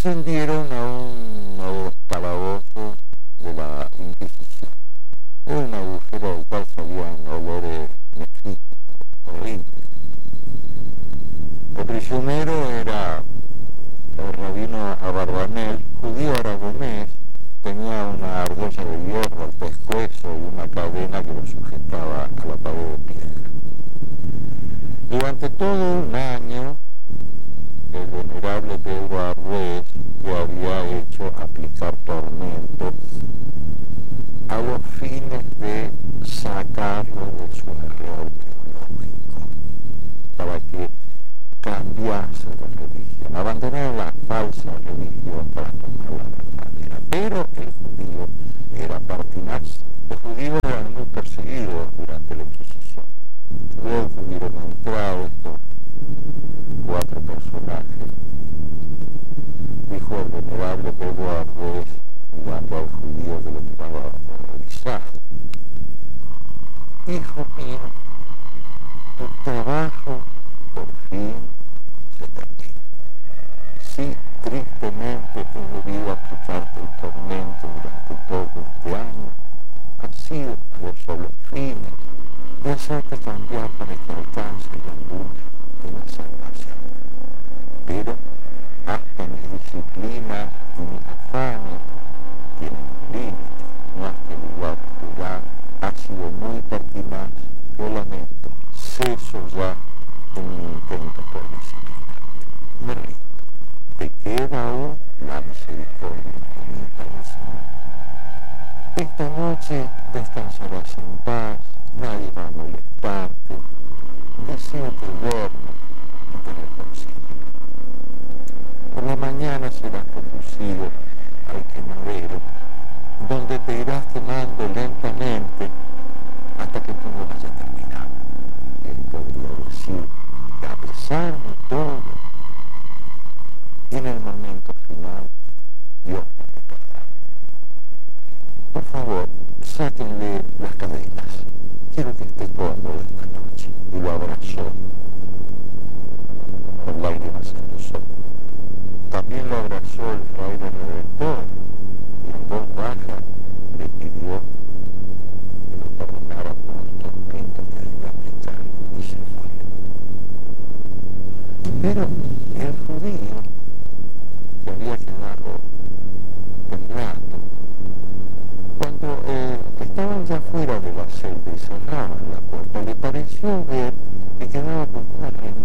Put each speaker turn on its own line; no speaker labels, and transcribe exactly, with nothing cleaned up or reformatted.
ascendieron a uno de los calabozos de la Inquisición. Era un agujero del cual salían olores nefríticos, horribles. El prisionero era el rabino Abarbanel, judío aragonés, tenía una argolla de hierro al pescuezo y una cadena que lo sujetaba a la pared de piedra. Durante todo un año, el venerable Pedro Arbués le había hecho aplicar tormentos a los fines de sacarlo de su error teológico, para que cambiase de religión, abandonar la falsa religión para tomar la verdadera. Pero el judío era pertinaz. Los judíos eran muy perseguidos durante la Inquisición. Luego que hubieron entrado estos cuatro personajes, dijo el venerable Pedro Arbués, mirando al judío que lo miraba horrorizado: hijo mío, tu trabajo por fin se termina. Sí, tristemente he debido aplicarte el tormento durante todo este año. Ha sido a los solos fines de hacerte cambiar para que alcance la luz de la salvación. Pero hasta mi disciplina y mis afanes tienen un límite. No has querido jugar, ha sido muy pertinaz. Yo lamento, ceso ya en mi intento por disciplinarte. Me rindo. Te queda aún la misericordia infinita del Señor. Esta noche descansarás en paz, nadie va a molestarte. Deseo que duermas y te reconcilies. Por la mañana serás conducido al quemadero, donde te irás quemando lentamente hasta que todo haya terminado. Él podría decir que a pesar de todo, y en el momento final, Dios te recordará. Por favor, sáquenle las cadenas. Quiero que esté cómodo esta noche. Y lo abrazó con lágrimas en los ojos. También lo abrazó el fraile redentor y en voz baja le pidió que lo perdonara por los tormentos que debía aplicar y se fue. Pero el judío